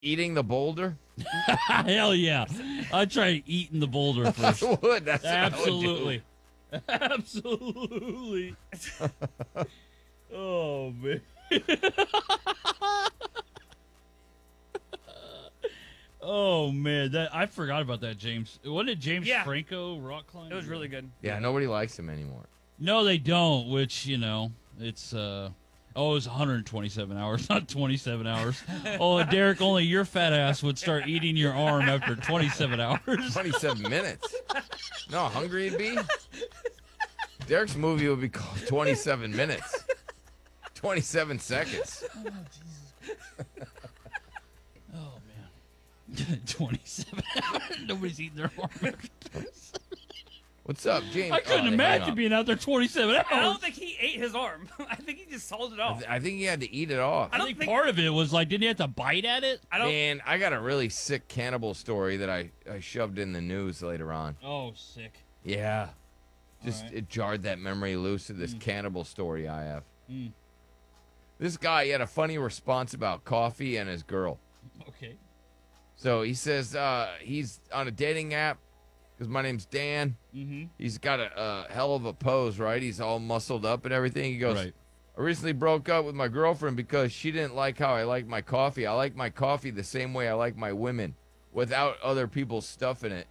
Eating the boulder? Hell yeah. I try eating the boulder first. I would. That's what I would do. Absolutely. Absolutely. Oh, man. Oh, man. I forgot about that, James. Wasn't it James Yeah. Franco rock climbing? It was really good. Yeah, nobody likes him anymore. No, they don't, which, it's, it was 127 hours, not 27 hours. Oh, Derek, only your fat ass would start eating your arm after 27 hours. 27 minutes. No, how hungry he'd be? Derek's movie would be called 27 minutes. 27 seconds. Oh, man. 27 hours. Nobody's eating their arm after 27. What's up, James? I couldn't hang imagine on. being out there 27 hours. I don't think he ate his arm. I think he just sold it off. I think he had to eat it off. I I don't think think- part of it was like, didn't he have to bite at it? I don't. Man, I got a really sick cannibal story that I shoved in the news later on. Oh, sick. Yeah. Just right. it jarred that memory loose of this cannibal story I have. Mm. This guy, he had a funny response about coffee and his girl. Okay. So he says he's on a dating app because my name's Dan. Mm-hmm. He's got a hell of a pose, right? He's all muscled up and everything. He goes, Right. I recently broke up with my girlfriend because she didn't like how I like my coffee. I like my coffee the same way I like my women, without other people's stuff in it.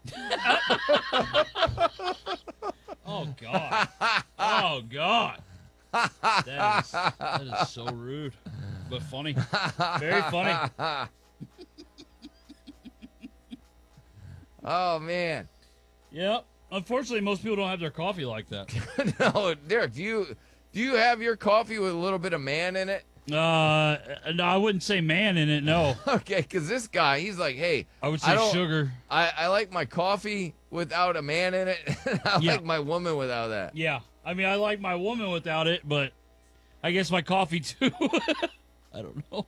Oh, God. Oh, God. That is so rude, but funny. Very funny. Oh, man. Yep. Unfortunately, most people don't have their coffee like that. No, Derek, do you have your coffee with a little bit of man in it? No, I wouldn't say man in it, no. Okay, because this guy, he's like, hey, I would I say don't- sugar. I like my coffee without a man in it. I Yeah. like my woman without that. Yeah. I mean, I like my woman without it, but I guess my coffee, too. I don't know.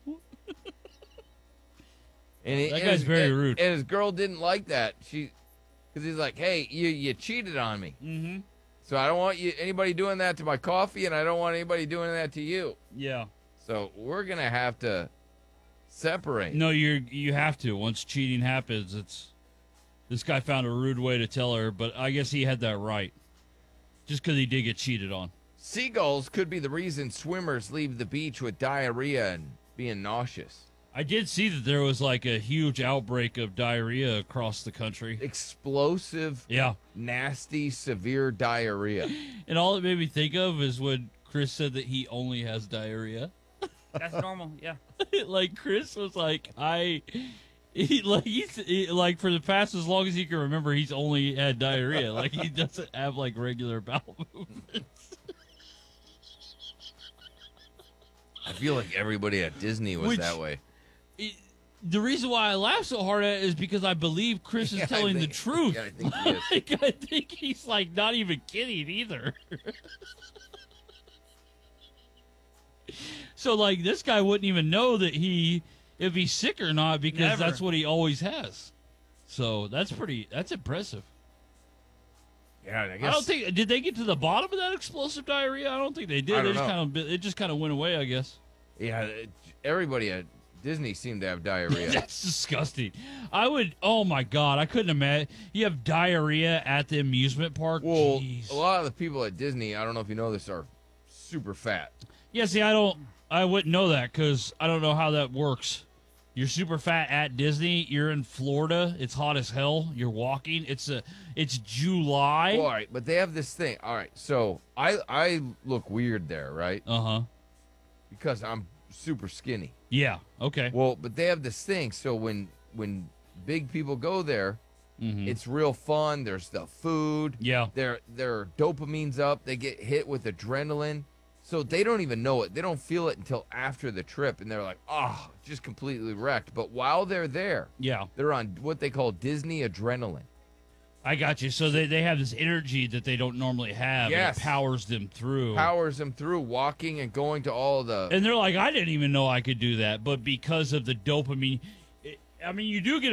And he, That and guy's his- very and- rude. And his girl didn't like that. Because he's like, hey, you cheated on me. Mm-hmm. So I don't want anybody doing that to my coffee, and I don't want anybody doing that to you. Yeah. So we're gonna have to separate. No, you have to. Once cheating happens, this guy found a rude way to tell her, but I guess he had that right. Just because he did get cheated on. Seagulls could be the reason swimmers leave the beach with diarrhea and being nauseous. I did see that there was like a huge outbreak of diarrhea across the country. Explosive, Yeah. nasty, severe diarrhea. And all it made me think of is when Chris said that he only has diarrhea. That's normal. Yeah. Like Chris was like, he's like for the past as long as he can remember, he's only had diarrhea. Like he doesn't have like regular bowel movements. I feel like everybody at Disney was Which- that way. The reason why I laugh so hard at it is because I believe Chris is Yeah, I telling think- the truth. yeah, I think he is. Like, I think he's like not even kidding either. So like this guy wouldn't even know that if he's sick or not because Never. that's what he always has. So that's impressive. Yeah, I I guess. don't think did they get to the bottom of that explosive diarrhea? I don't think they did. I They don't just it just kind of went away, I guess. Yeah, everybody at Disney seemed to have diarrhea. That's disgusting. Oh my God, I couldn't imagine. You have diarrhea at the amusement park? Well, Jeez. a lot of the people at Disney, I don't know if you know this, are super fat. Yeah, see, I wouldn't know that because I don't know how that works. You're super fat at Disney. You're in Florida. It's hot as hell. You're walking. It's July. Well, all right, but they have this thing. All right, so I look weird there, right? Uh-huh. Because I'm super skinny. Yeah. Okay. Well, but they have this thing. So when big people go there, Mhm. it's real fun. There's the food. Yeah. Their dopamine's up. They get hit with adrenaline. So they don't even know it. They don't feel it until after the trip, and they're like, "Oh, just completely wrecked." But while they're there, Yeah. they're on what they call Disney adrenaline. I got you. So they have this energy that they don't normally have. Yes. And it powers them through. Powers them through walking and going to all the. And they're like, I didn't even know I could do that. But because of the dopamine, I mean, you do get